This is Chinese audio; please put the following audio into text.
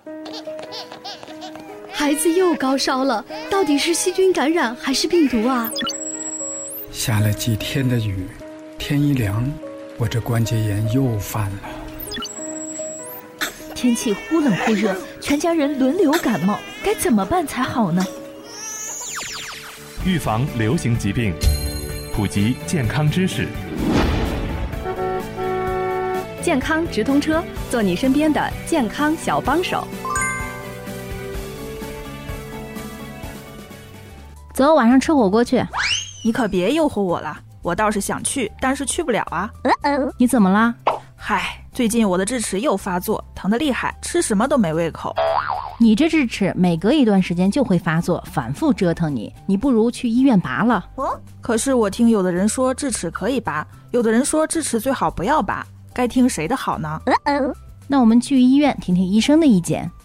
孩子又高烧了，到底是细菌感染还是病毒啊？ 下了几天的雨，天一凉，我这关节炎又犯了。 天气忽冷忽热，全家人轮流感冒，该怎么办才好呢？ 预防流行疾病，普及健康知识。 健康直通车，做你身边的健康小帮手。 走，晚上吃火锅去。 你可别诱惑我了，我倒是想去，但是去不了啊。 你怎么啦？ 嗨，最近我的智齿又发作，疼得厉害，吃什么都没胃口。 你这智齿每隔一段时间就会发作，反复折腾你，你不如去医院拔了。 可是我听有的人说智齿可以拔，有的人说智齿最好不要拔，该听谁的好呢？ 那我们去医院听听医生的意见。